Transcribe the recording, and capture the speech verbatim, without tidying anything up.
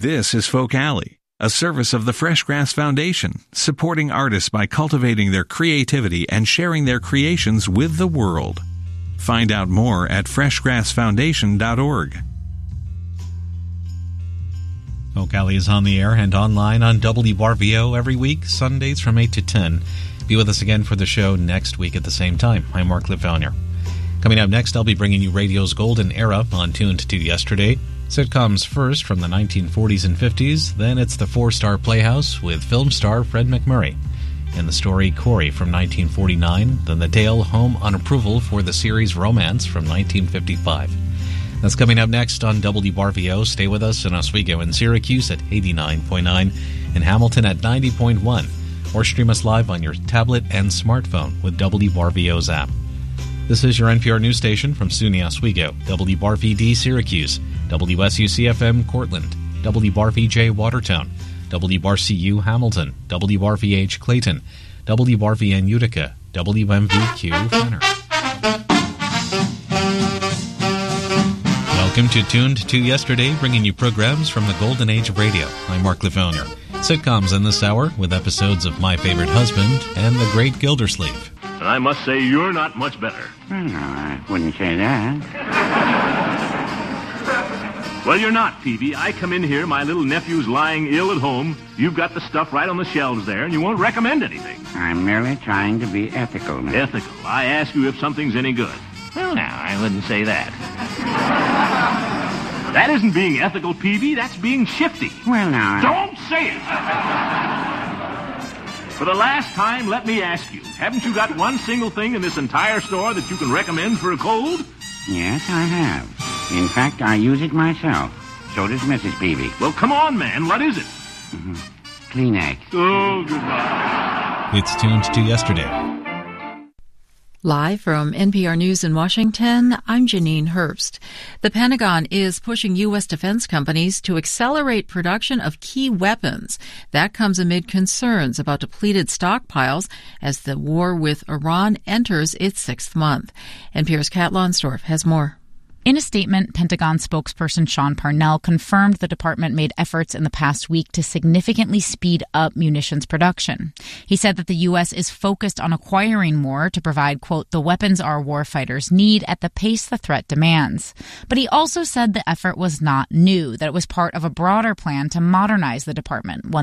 This is Folk Alley, a service of the Freshgrass Foundation, supporting artists by cultivating their creativity and sharing their creations with the world. Find out more at freshgrass foundation dot org. Folk Alley is on the air and online on W R V O every week, Sundays from eight to ten. Be with us again for the show next week at the same time. I'm Mark Lefauner. Coming up next, I'll be bringing you radio's golden era on Tuned to Yesterday. Sitcoms first from the nineteen forties and fifties, then it's the Four-Star Playhouse with film star Fred MacMurray. And the story Corey from nineteen forty-nine, then the tale Home on Approval for the series Romance from nineteen fifty-five. That's coming up next on W R V O. Stay with us in Oswego and Syracuse at eighty-nine point nine, in Hamilton at ninety point one, or stream us live on your tablet and smartphone with W R V O's app. This is your N P R news station from SUNY Oswego, W R V D Syracuse, W S U C F M Cortland, W R V J Watertown, W R C U Hamilton, W R V H Clayton, W R V N Utica, W M V Q Fenner. Welcome to Tuned to Yesterday, bringing you programs from the golden age of radio. I'm Mark Lefauner. Sitcoms in this hour with episodes of My Favorite Husband and The Great Gildersleeve. And I must say, you're not much better. Well, no, I wouldn't say that. Well, you're not, Peavy. I come in here, my little nephew's lying ill at home. You've got the stuff right on the shelves there, and you won't recommend anything. I'm merely trying to be ethical, Mister Ethical? I ask you if something's any good. Well, now, I wouldn't say that. That isn't being ethical, Peavy. That's being shifty. Well, now, I... Don't say it! For the last time, let me ask you, haven't you got one single thing in this entire store that you can recommend for a cold? Yes, I have. In fact, I use it myself. So does Missus Peavy. Well, come on, man. What is it? Mm-hmm. Kleenex. Oh, goodbye. It's Tuned to Yesterday. Live from N P R News in Washington, I'm Janine Herbst. The Pentagon is pushing U S defense companies to accelerate production of key weapons. That comes amid concerns about depleted stockpiles as the war with Iran enters its sixth month. N P R's Kat Lonsdorf has more. In a statement, Pentagon spokesperson Sean Parnell confirmed the department made efforts in the past week to significantly speed up munitions production. He said that the U S is focused on acquiring more to provide, quote, the weapons our warfighters need at the pace the threat demands. But he also said the effort was not new, that it was part of a broader plan to modernize the department, one